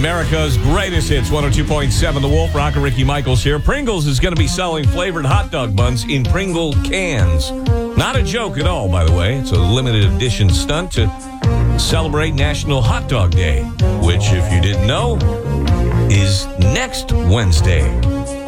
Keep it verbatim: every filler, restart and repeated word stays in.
America's greatest hits, one oh two point seven The Wolf. Rocker Ricky Michaels here. Pringles is going to be selling flavored hot dog buns in Pringle cans. Not a joke at all, by the way. It's a limited edition stunt to celebrate National Hot Dog Day, which, if you didn't know, is next Wednesday.